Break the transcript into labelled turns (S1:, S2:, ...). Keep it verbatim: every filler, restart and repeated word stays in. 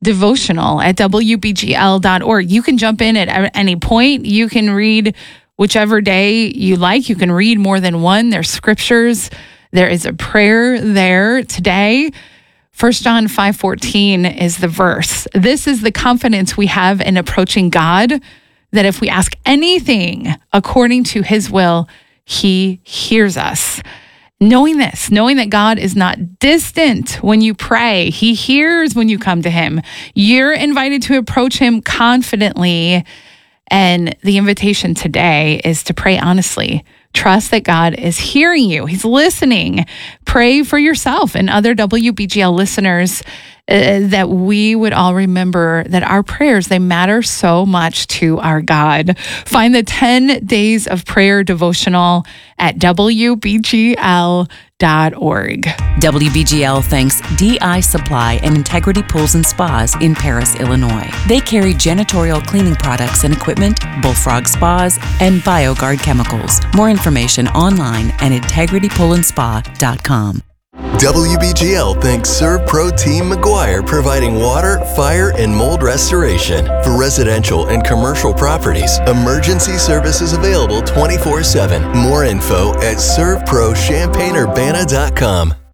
S1: devotional at w b g l dot org. You can jump in at any point. You can read whichever day you like. You can read more than one. There's scriptures. There is a prayer there today. First John five fourteen is the verse. This is the confidence we have in approaching God, that if we ask anything according to his will, he hears us. Knowing this, knowing that God is not distant when you pray, he hears when you come to him. You're invited to approach him confidently. And the invitation today is to pray honestly. Trust that God is hearing you. He's listening. Pray for yourself and other W B G L listeners uh, that we would all remember that our prayers, they matter so much to our God. Find the ten days of prayer devotional at w b g l dot org.
S2: W B G L thanks D I Supply and Integrity Pools and Spas in Paris, Illinois. They carry janitorial cleaning products and equipment, Bullfrog Spas, and BioGuard chemicals. More information online at integrity pool and spa dot com.
S3: W B G L thanks ServPro Team McGuire, providing water, fire, and mold restoration for residential and commercial properties. Emergency services available twenty-four seven. More info at serve pro champaign urbana dot com.